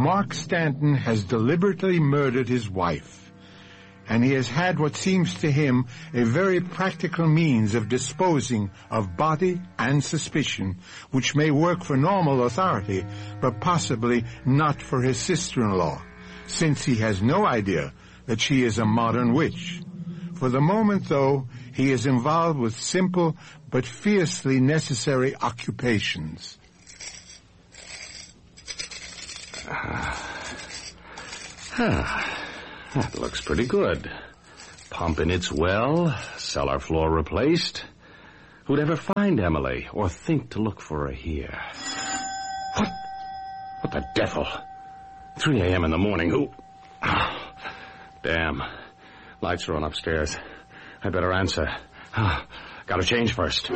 Mark Stanton has deliberately murdered his wife, and he has had what seems to him a very practical means of disposing of body and suspicion, which may work for normal authority, but possibly not for his sister-in-law, since he has no idea that she is a modern witch. For the moment, though, he is involved with simple but fiercely necessary occupations. That looks pretty good. Pump in its well, cellar floor replaced. Who'd ever find Emily or think to look for her here? What the devil? 3 a.m. in the morning, who... Oh, damn. Lights are on upstairs. I better answer. Gotta change first.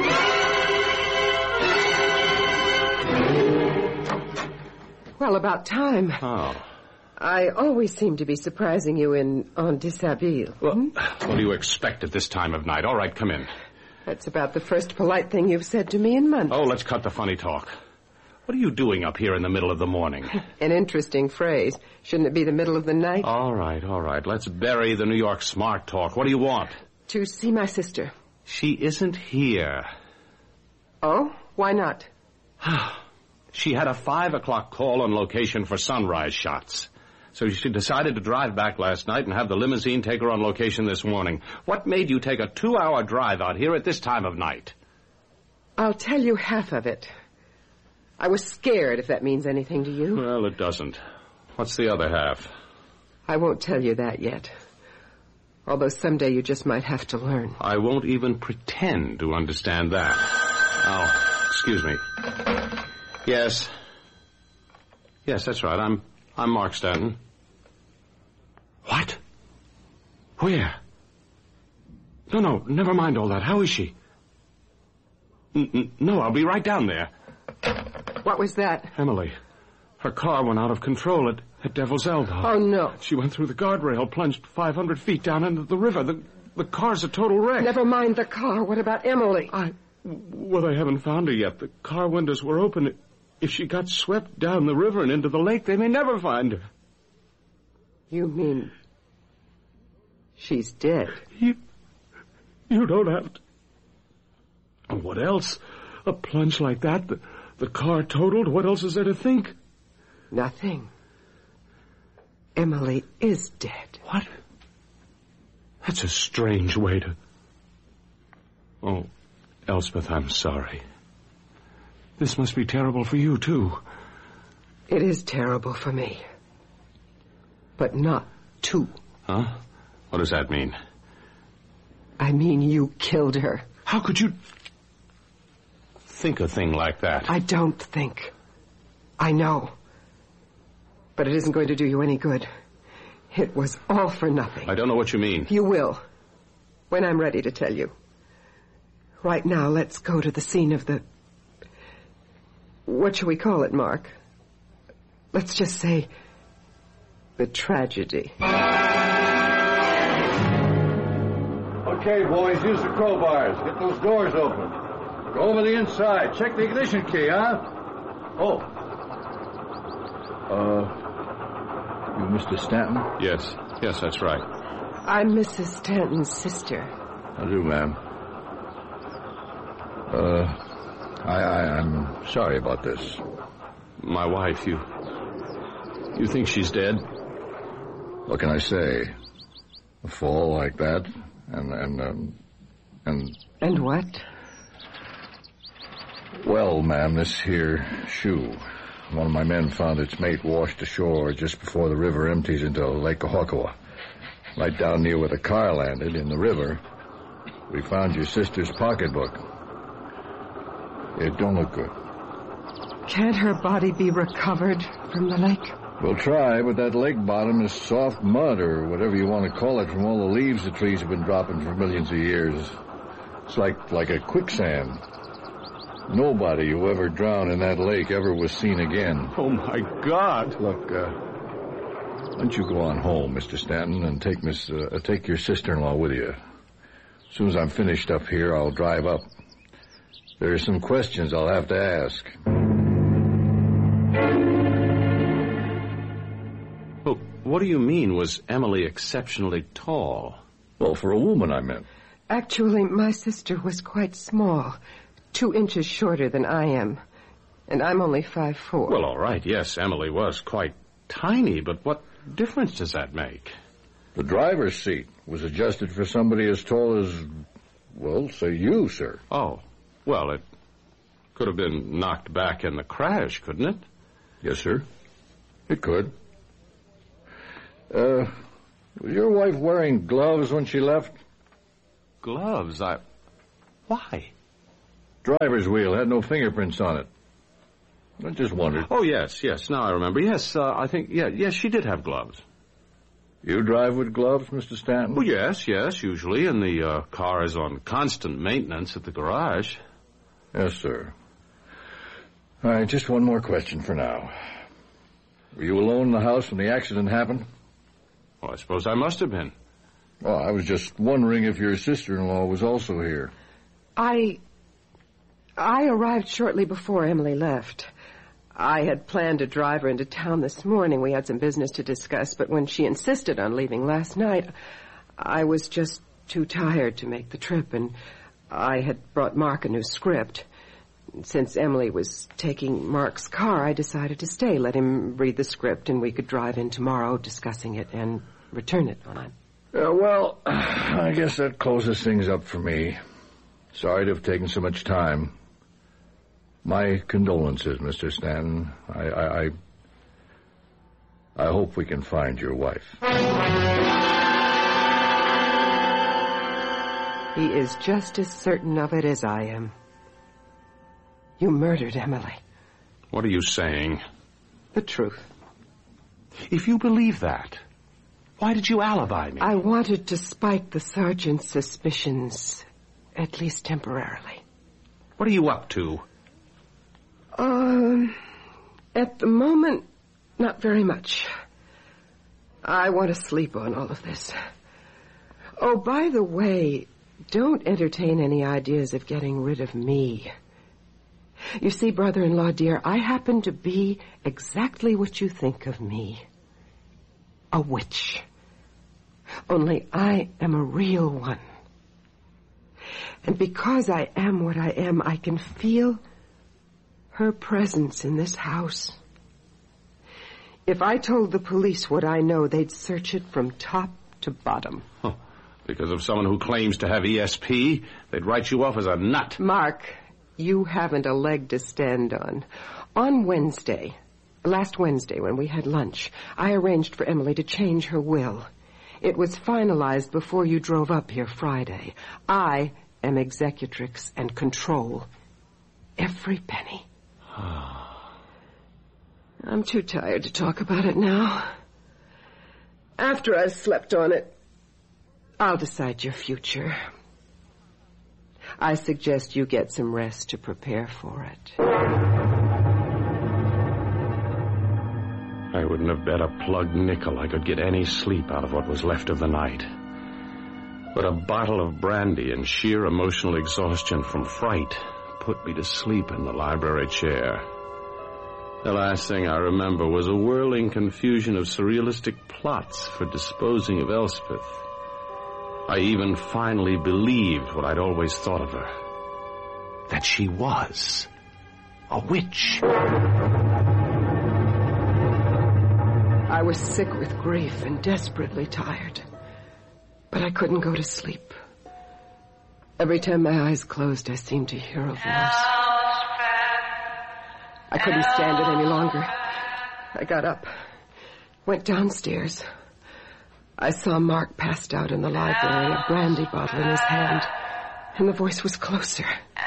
Well, about time. Oh. I always seem to be surprising you en dishabille. Well, what do you expect at this time of night? All right, come in. That's about the first polite thing you've said to me in months. Oh, let's cut the funny talk. What are you doing up here in the middle of the morning? An interesting phrase. Shouldn't it be the middle of the night? All right. Let's bury the New York smart talk. What do you want? To see my sister. She isn't here. Oh? Why not? She had a 5 o'clock call on location for sunrise shots. So she decided to drive back last night and have the limousine take her on location this morning. What made you take a 2-hour drive out here at this time of night? I'll tell you half of it. I was scared, if that means anything to you. Well, it doesn't. What's the other half? I won't tell you that yet. Although someday you just might have to learn. I won't even pretend to understand that. Oh, excuse me. Yes. Yes, that's right. I'm Mark Stanton. What? Where? No, never mind all that. How is she? No, I'll be right down there. What was that? Emily. Her car went out of control at Devil's Elbow. Oh, no. She went through the guardrail, plunged 500 feet down into the river. The car's a total wreck. Never mind the car. What about Emily? Well, they haven't found her yet. The car windows were open. If she got swept down the river and into the lake, they may never find her. You mean she's dead? You don't have to. And what else? A plunge like that, the car totaled. What else is there to think? Nothing. Emily is dead. What? That's a strange way to... Oh, Elspeth, I'm sorry. This must be terrible for you, too. It is terrible for me. But not too. Huh? What does that mean? I mean you killed her. How could you think a thing like that? I don't think. I know. But it isn't going to do you any good. It was all for nothing. I don't know what you mean. You will. When I'm ready to tell you. Right now, let's go to the scene of the... What shall we call it, Mark? Let's just say the tragedy. Okay, boys, use the crowbars. Get those doors open. Go over the inside. Check the ignition key, huh? Oh. You Mr. Stanton? Yes, that's right. I'm Mrs. Stanton's sister. How do, ma'am? I'm sorry about this. My wife, you think she's dead? What can I say? A fall like that, and what? Well, ma'am, this here shoe. One of my men found its mate washed ashore just before the river empties into Lake Ohakwa. Right down near where the car landed, in the river, we found your sister's pocketbook. It don't look good. Can't her body be recovered from the lake? We'll try, but that lake bottom is soft mud, or whatever you want to call it, from all the leaves the trees have been dropping for millions of years. It's like a quicksand. Nobody who ever drowned in that lake ever was seen again. Oh, my God. Look, why don't you go on home, Mr. Stanton, and take your sister-in-law with you. As soon as I'm finished up here, I'll drive up. There are some questions I'll have to ask. Well, what do you mean, was Emily exceptionally tall? Well, for a woman, I meant. Actually, my sister was quite small, 2 inches shorter than I am. And I'm only 5'4". Well, all right, yes, Emily was quite tiny, but what difference does that make? The driver's seat was adjusted for somebody as tall as, well, say you, sir. Oh, well, it could have been knocked back in the crash, couldn't it? Yes, sir. It could. Was your wife wearing gloves when she left? Gloves? Why? Driver's wheel had no fingerprints on it. I just wondered. Oh, yes, now I remember. Yes, I think, yes, she did have gloves. You drive with gloves, Mr. Stanton? Well, yes, usually, and the car is on constant maintenance at the garage. Yes, sir. All right, just one more question for now. Were you alone in the house when the accident happened? Well, I suppose I must have been. Well, I was just wondering if your sister-in-law was also here. I arrived shortly before Emily left. I had planned to drive her into town this morning. We had some business to discuss, but when she insisted on leaving last night, I was just too tired to make the trip, and I had brought Mark a new script. Since Emily was taking Mark's car, I decided to stay, let him read the script, and we could drive in tomorrow discussing it and return it on. Well, I guess that closes things up for me. Sorry to have taken so much time. My condolences, Mr. Stanton. I hope we can find your wife. He is just as certain of it as I am. You murdered Emily. What are you saying? The truth. If you believe that, why did you alibi me? I wanted to spike the sergeant's suspicions, at least temporarily. What are you up to? At the moment, not very much. I want to sleep on all of this. Oh, by the way, don't entertain any ideas of getting rid of me. You see, brother-in-law dear, I happen to be exactly what you think of me. A witch. Only I am a real one. And because I am what I am, I can feel her presence in this house. If I told the police what I know, they'd search it from top to bottom. Huh. Because of someone who claims to have ESP, they'd write you off as a nut. Mark, you haven't a leg to stand on. On Wednesday, last Wednesday when we had lunch, I arranged for Emily to change her will. It was finalized before you drove up here Friday. I am executrix and control every penny. I'm too tired to talk about it now. After I've slept on it, I'll decide your future. I suggest you get some rest to prepare for it. I wouldn't have bet a plugged nickel I could get any sleep out of what was left of the night. But a bottle of brandy and sheer emotional exhaustion from fright put me to sleep in the library chair. The last thing I remember was a whirling confusion of surrealistic plots for disposing of Elspeth. I even finally believed what I'd always thought of her. That she was a witch. I was sick with grief and desperately tired. But I couldn't go to sleep. Every time my eyes closed, I seemed to hear a voice. I couldn't stand it any longer. I got up, went downstairs. I saw Mark passed out in the library, a brandy bottle in his hand, and the voice was closer.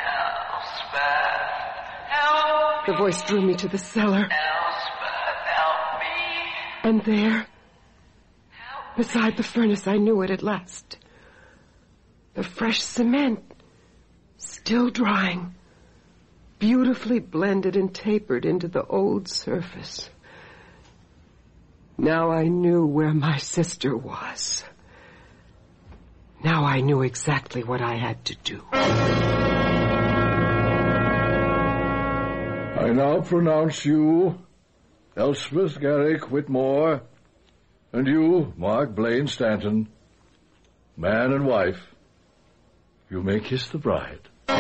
The voice drew me to the cellar. And there, beside the furnace, I knew it at last. The fresh cement, still drying, beautifully blended and tapered into the old surface. Now I knew where my sister was. Now I knew exactly what I had to do. I now pronounce you, Elspeth Garrick Whitmore, And you, Mark Blaine Stanton, man and wife, you may kiss the bride.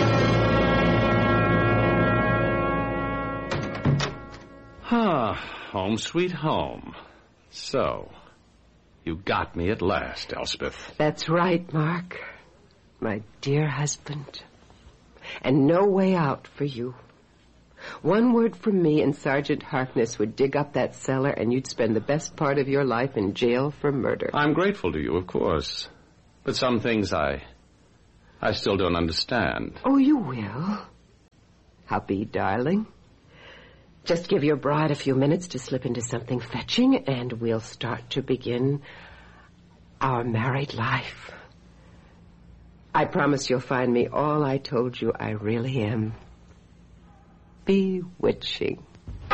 Home sweet home. So, you got me at last, Elspeth. That's right, Mark. My dear husband. And no way out for you. One word from me and Sergeant Harkness would dig up that cellar and you'd spend the best part of your life in jail for murder. I'm grateful to you, of course. But some things I still don't understand. Oh, you will. Hubby, darling. Just give your bride a few minutes to slip into something fetching, and we'll start to begin our married life. I promise you'll find me all I told you I really am. Bewitching.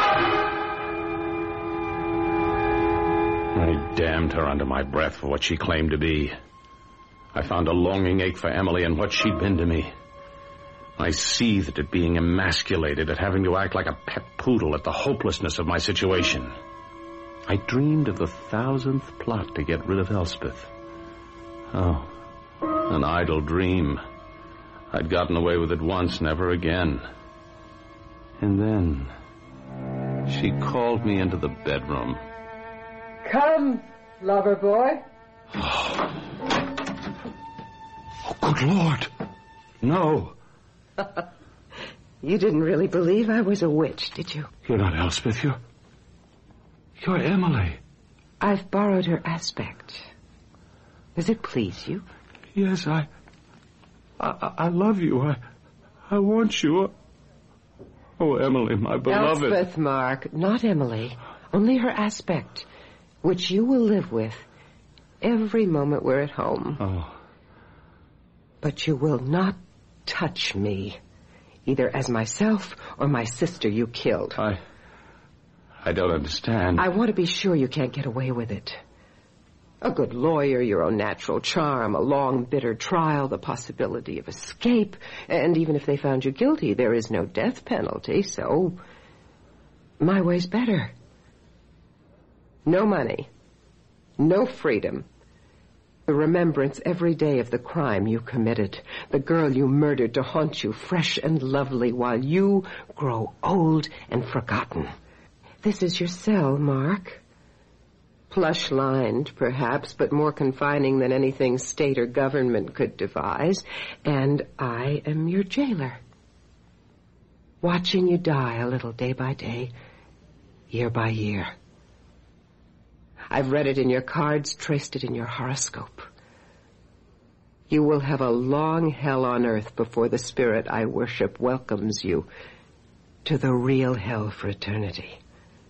I damned her under my breath for what she claimed to be. I found a longing ache for Emily and what she'd been to me. I seethed at being emasculated, at having to act like a pet poodle, at the hopelessness of my situation. I dreamed of the 1,000th plot to get rid of Elspeth. Oh, an idle dream. I'd gotten away with it once, never again. And then she called me into the bedroom. Come, lover boy. Oh, good Lord. No. You didn't really believe I was a witch, did you? You're not Elspeth. You're Emily. I've borrowed her aspect. Does it please you? Yes, I love you. I want you. Oh, Emily, my beloved. Elspeth, Mark, not Emily. Only her aspect, which you will live with every moment we're at home. Oh. But you will not touch me, either as myself or my sister you killed. I don't understand. I want to be sure you can't get away with it. A good lawyer, your own natural charm, a long, bitter trial, the possibility of escape, and even if they found you guilty, there is no death penalty, so my way's better. No money, no freedom. The remembrance every day of the crime you committed, the girl you murdered to haunt you fresh and lovely while you grow old and forgotten. This is your cell, Mark. Plush-lined, perhaps, but more confining than anything state or government could devise. And I am your jailer. Watching you die a little day by day, year by year. I've read it in your cards, traced it in your horoscope. You will have a long hell on earth before the spirit I worship welcomes you to the real hell for eternity.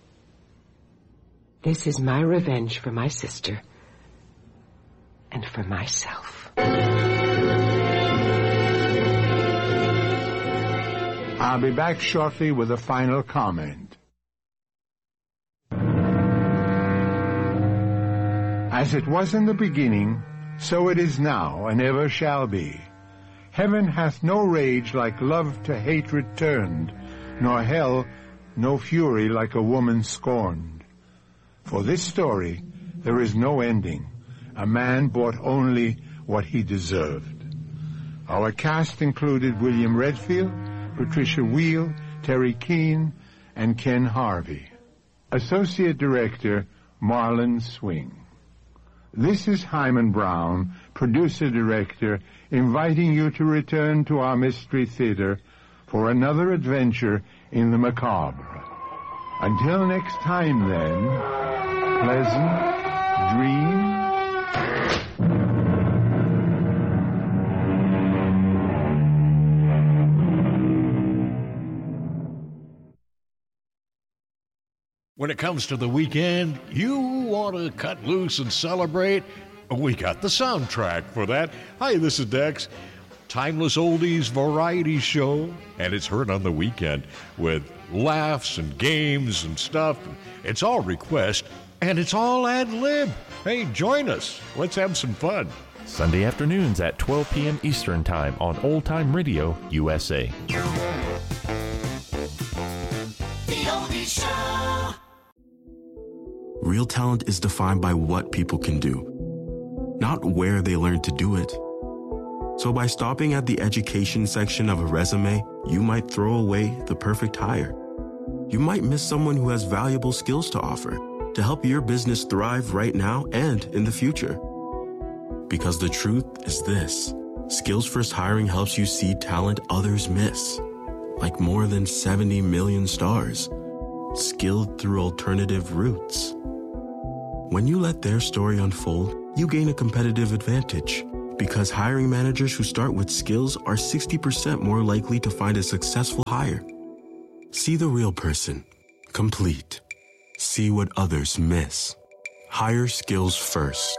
This is my revenge for my sister and for myself. I'll be back shortly with a final comment. As it was in the beginning, so it is now, and ever shall be. Heaven hath no rage like love to hatred turned, nor hell no fury like a woman scorned. For this story there is no ending. A man bought only what he deserved. Our cast included William Redfield, Patricia Wheel, Terry Keane, and Ken Harvey. Associate Director, Marlon Swing. This is Hyman Brown, producer-director, inviting you to return to our Mystery Theater for another adventure in the macabre. Until next time, then, pleasant dreams. When it comes to the weekend, you want to cut loose and celebrate? We got the soundtrack for that. Hi, this is Dex. Timeless oldies variety show, and it's heard on the weekend with laughs and games and stuff. It's all request, and it's all ad-lib. Hey, join us. Let's have some fun. Sunday afternoons at 12 p.m. Eastern Time on Old Time Radio USA. The Oldie Show. real talent is defined by what people can do, not where they learn to do it. So by stopping at the education section of a resume, you might throw away the perfect hire. You might miss someone who has valuable skills to offer to help your business thrive right now and in the future. Because the truth is this: Skills First Hiring helps you see talent others miss, like more than 70 million stars, skilled through alternative routes. When you let their story unfold, you gain a competitive advantage, because hiring managers who start with skills are 60% more likely to find a successful hire. See the real person, complete. See what others miss. Hire skills first.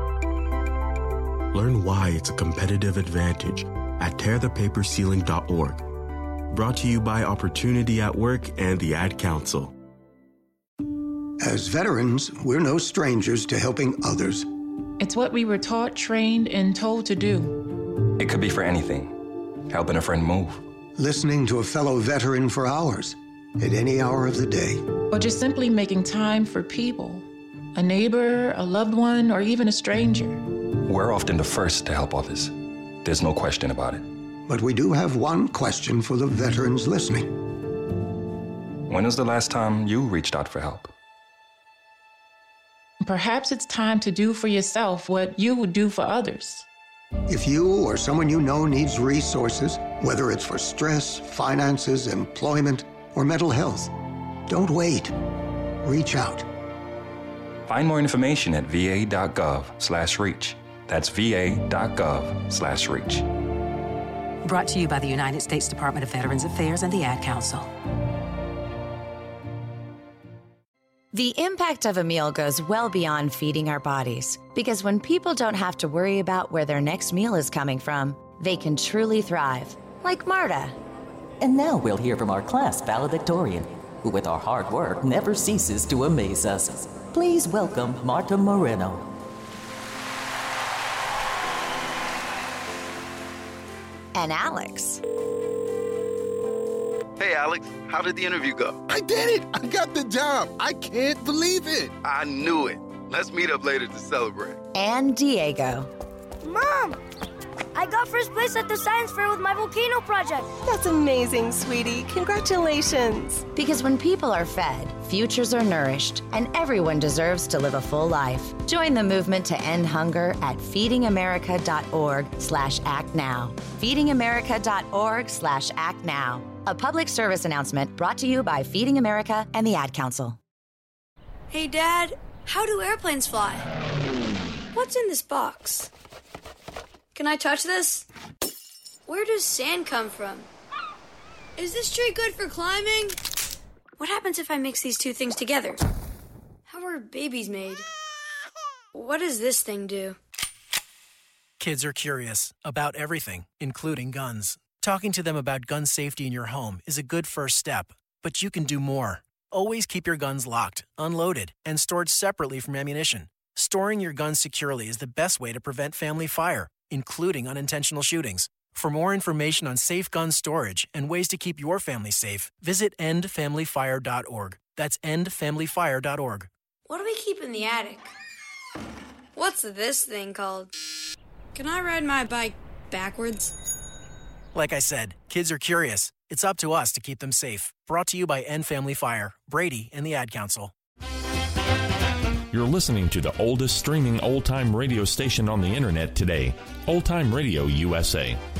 Learn why it's a competitive advantage at tearthepaperceiling.org. Brought to you by Opportunity at Work and the Ad Council. As veterans, we're no strangers to helping others. It's what we were taught, trained, and told to do. It could be for anything. Helping a friend move. Listening to a fellow veteran for hours, at any hour of the day. Or just simply making time for people. A neighbor, a loved one, or even a stranger. We're often the first to help others. There's no question about it. But we do have one question for the veterans listening. When was the last time you reached out for help? Perhaps it's time to do for yourself what you would do for others. If you or someone you know needs resources, whether it's for stress, finances, employment, or mental health, don't wait. Reach out. Find more information at va.gov/reach. That's va.gov/reach. Brought to you by the United States Department of Veterans Affairs and the Ad Council. The impact of a meal goes well beyond feeding our bodies, because when people don't have to worry about where their next meal is coming from, they can truly thrive, like Marta. And now we'll hear from our class valedictorian, who with our hard work never ceases to amaze us. Please welcome Marta Moreno. And Alex. Hey, Alex, how did the interview go? I did it! I got the job! I can't believe it! I knew it. Let's meet up later to celebrate. And Diego. Mom! I got first place at the science fair with my volcano project. That's amazing, sweetie. Congratulations. Because when people are fed, futures are nourished, and everyone deserves to live a full life. Join the movement to end hunger at feedingamerica.org/actnow. feedingamerica.org/actnow. A public service announcement brought to you by Feeding America and the Ad Council. Hey, Dad, how do airplanes fly? What's in this box? Can I touch this? Where does sand come from? Is this tree good for climbing? What happens if I mix these two things together? How are babies made? What does this thing do? Kids are curious about everything, including guns. Talking to them about gun safety in your home is a good first step, but you can do more. Always keep your guns locked, unloaded, and stored separately from ammunition. Storing your guns securely is the best way to prevent family fire, including unintentional shootings. For more information on safe gun storage and ways to keep your family safe, visit endfamilyfire.org. That's endfamilyfire.org. What do we keep in the attic? What's this thing called? Can I ride my bike backwards? Like I said, kids are curious. It's up to us to keep them safe. Brought to you by End Family Fire, Brady, and the Ad Council. You're listening to the oldest streaming old-time radio station on the internet today, Old Time Radio USA.